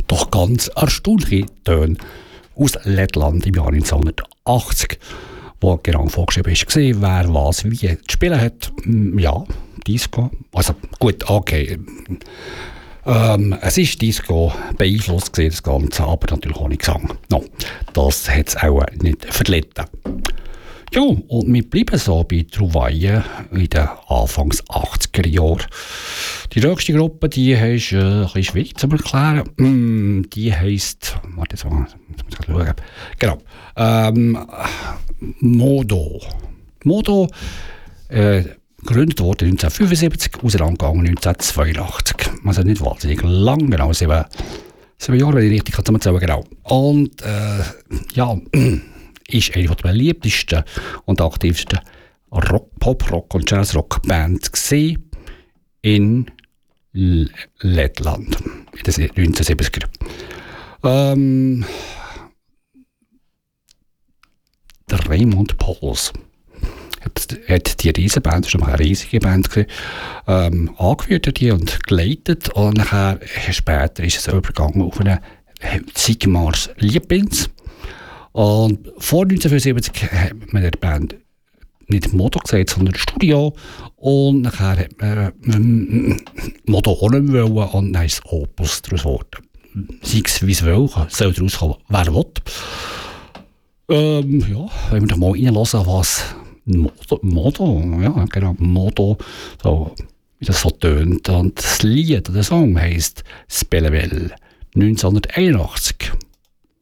Doch ganz erstaunliche Töne aus Lettland im Jahr 1980, wo genau vorgeschrieben ist, wer was wie zu spielen hat. Ja, Disco. Also gut, okay. Es ist Disco beeinflusst gewesen, das Ganze, aber natürlich auch nicht Gesang. No, das hat es auch nicht verlitten. Ja, und wir bleiben so bei Trouvaille in den Anfangs 80er Jahren. Die nächste Gruppe, die ist ein bisschen schwierig zu erklären. Die heisst, warte jetzt mal, jetzt muss ich schauen. Genau. Modo. Modo, gegründet wurde 1975, ausgegangen 1982. Also nicht wahnsinnig lang, genau 7 Jahre, wenn ich richtig zusammenzählen kann. Genau. Und ja, ist eine der beliebtesten und aktivsten Pop-Rock- und Jazz-Rock-Bands in Lettland in den 1970er. Der Raymond Pauls hat die Riesenband, das war eine riesige Band, angeführt und geleitet. Und nachher, später ist es übergegangen auf eine Sigmars Liebins. Und vor 1975 hat man der Band nicht Modo gesagt, sondern Studio. Und nachher hat man Modo auch nicht wollen und dann ist Opus daraus geworden. Sei es wie es will, soll daraus kommen, wer will. Ja, wenn wir doch mal reinhören, was Modo, ja genau, Modo, so, wie das so tönt. Und das Lied, der Song heisst Spellewell 1981.